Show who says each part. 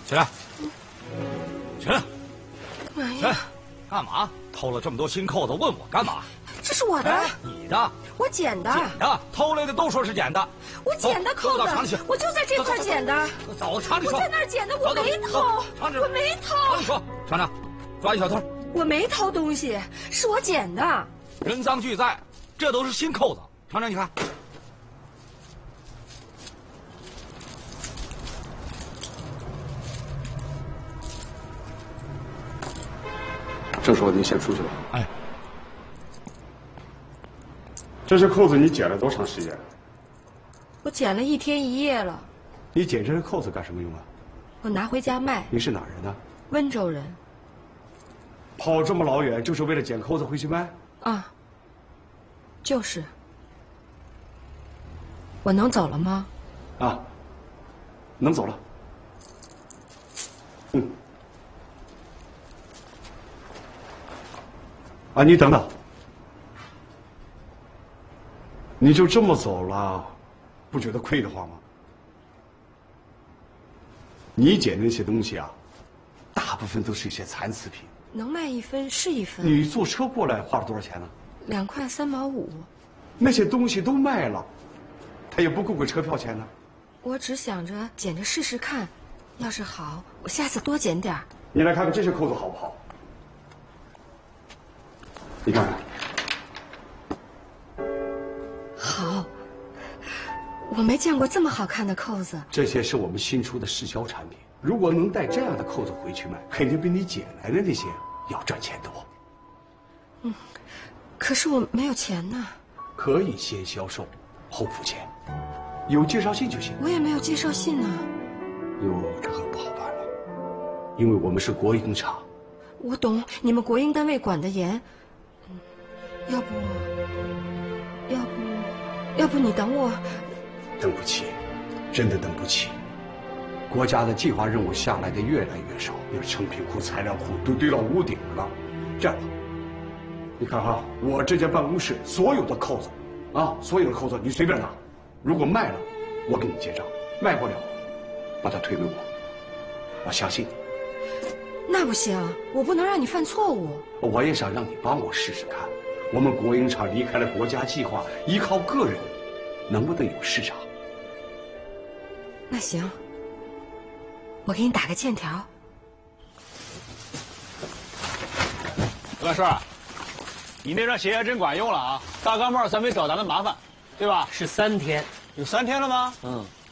Speaker 1: 起来，起来，
Speaker 2: 干嘛呀？
Speaker 1: 干嘛？偷了这么多新扣子，问我干嘛？
Speaker 2: 这是我的，
Speaker 1: 你的，
Speaker 2: 我捡的。
Speaker 1: 捡的，偷来的都说是捡的。
Speaker 2: 我捡的扣子，我就在这块捡的。
Speaker 1: 走，厂里说。
Speaker 2: 我在那儿捡的，我没偷，我没偷。
Speaker 1: 厂里说，厂长，抓一小偷。
Speaker 2: 我没偷东西，是我捡的。
Speaker 1: 人赃俱在，这都是新扣子。厂长，你看。
Speaker 3: 郑叔，您先出去吧。
Speaker 1: 哎，
Speaker 3: 这些扣子你捡了多长时间？
Speaker 2: 我捡了1天1夜了。
Speaker 3: 你捡这些扣子干什么用啊？
Speaker 2: 我拿回家卖。
Speaker 3: 你是哪人呢？
Speaker 2: 温州人。
Speaker 3: 跑这么老远就是为了捡扣子回去卖？
Speaker 2: 啊，就是。我能走了吗？
Speaker 3: 啊，能走了。啊，你等等，你就这么走了，不觉得亏得慌吗？你捡那些东西啊，大部分都是一些残次品，
Speaker 2: 能卖1分是1分。
Speaker 3: 你坐车过来花了多少钱呢
Speaker 2: ？2块3毛5。
Speaker 3: 那些东西都卖了，它也不够个车票钱呢。
Speaker 2: 我只想着捡着试试看，要是好，我下次多捡点儿。
Speaker 3: 你来看看这些扣子好不好？你看看。
Speaker 2: 好，我没见过这么好看的扣子。
Speaker 3: 这些是我们新出的试销产品，如果能带这样的扣子回去卖，肯定比你捡来的那些要赚钱多。
Speaker 2: 可是我没有钱呢。
Speaker 3: 可以先销售，后付钱，有介绍信就行。
Speaker 2: 我也没有介绍信呢。
Speaker 3: 哟，这可不好办了，因为我们是国营厂。
Speaker 2: 我懂，你们国营单位管得严。要不你等我。
Speaker 3: 等不起，真的等不起。国家的计划任务下来的越来越少，那个成品库、材料库都堆到屋顶了。这样吧，你看哈，我这间办公室所有的扣子，所有的扣子你随便拿，如果卖了，我给你结账；卖不了，把它退给我。我相信你。
Speaker 2: 那不行，我不能让你犯错误。
Speaker 3: 我也想让你帮我试试看。我们国营厂离开了国家计划，依靠个人，能不能有市场？
Speaker 2: 那行，我给你打个欠条。
Speaker 4: 何顺，你那双鞋还真管用了啊！大钢帽咱没找咱们麻烦，对吧？
Speaker 5: 是3天，
Speaker 4: 有3天了吗？